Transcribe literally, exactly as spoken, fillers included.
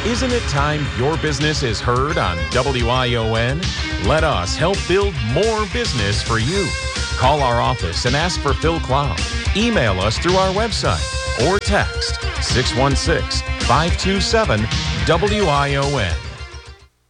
Isn't it time your business is heard on W I O N? Let us help build more business for you. Call our office and ask for Phil Cloud. Email us through our website or text six one six, five two seven, W I O N.